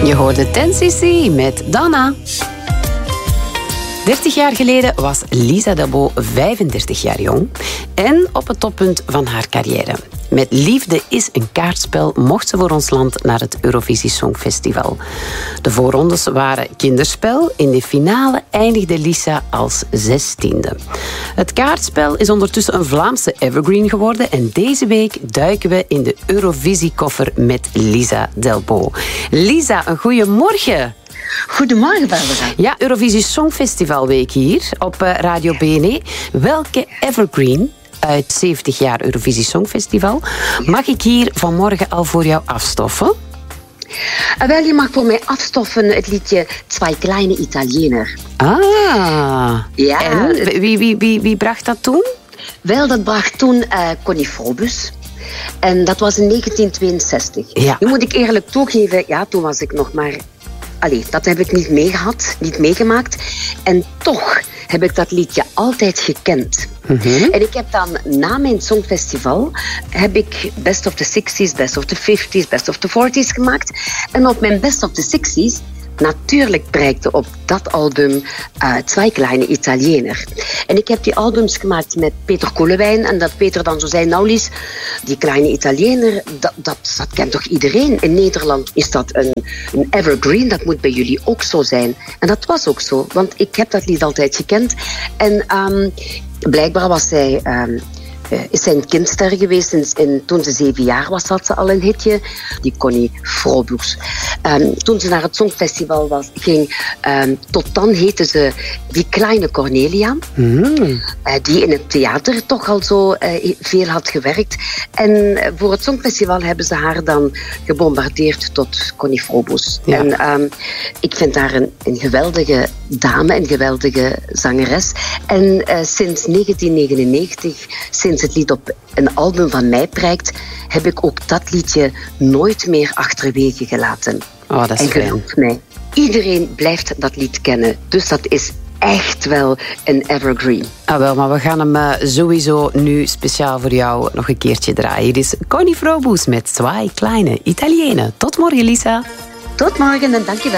Je hoorde 10cc met Donna. 30 jaar geleden was Lisa Dabo 35 jaar jong en op het toppunt van haar carrière. Met Liefde is een kaartspel mocht ze voor ons land naar het Eurovisie Songfestival. De voorrondes waren kinderspel. In de finale eindigde Lisa als 16e. Het kaartspel is ondertussen een Vlaamse evergreen geworden en deze week duiken we in de Eurovisie-koffer met Lisa Delbo. Lisa, een goeiemorgen. Goedemorgen, Barbara. Ja, Eurovisie Songfestivalweek hier op Radio BNE. Welke evergreen uit 70 jaar Eurovisie Songfestival mag ik hier vanmorgen al voor jou afstoffen? Wel, je mag voor mij afstoffen het liedje Zwei kleine Italiener. Ah, ja. En wie bracht dat toen? Wel, dat bracht toen Connie Frobus. En dat was in 1962. Ja. Nu moet ik eerlijk toegeven, ja, toen was ik nog maar... dat heb ik niet meegemaakt. En toch heb ik dat liedje altijd gekend. Mm-hmm. En ik heb dan na mijn Songfestival heb ik Best of the 60s, Best of the 50s, Best of the 40s gemaakt. En op mijn Best of the 60s natuurlijk prijkte op dat album Zwei kleine Italiener. En ik heb die albums gemaakt met Peter Koelewijn. En dat Peter dan zo zei, nou Lies, die kleine Italiener, dat kent toch iedereen? In Nederland is dat een evergreen, dat moet bij jullie ook zo zijn. En dat was ook zo, want ik heb dat lied altijd gekend. En blijkbaar was zij... is zij een kindster geweest. Toen ze 7 jaar was, had ze al een hitje. Die Connie Frobus. Toen ze naar het Songfestival ging, tot dan heette ze die kleine Cornelia. Mm. Die in het theater toch al zo veel had gewerkt. En voor het Songfestival hebben ze haar dan gebombardeerd tot Connie Frobus. Ja. En ik vind haar een geweldige dame, een geweldige zangeres. En sinds 1999, sinds het lied op een album van mij prijkt, heb ik ook dat liedje nooit meer achterwege gelaten. Oh, dat is en geloof mij, iedereen blijft dat lied kennen. Dus dat is echt wel een evergreen. Ah, wel, maar we gaan hem sowieso nu speciaal voor jou nog een keertje draaien. Hier is Connie Frobus met Zwei kleine Italiener. Tot morgen, Lisa. Tot morgen en dankjewel.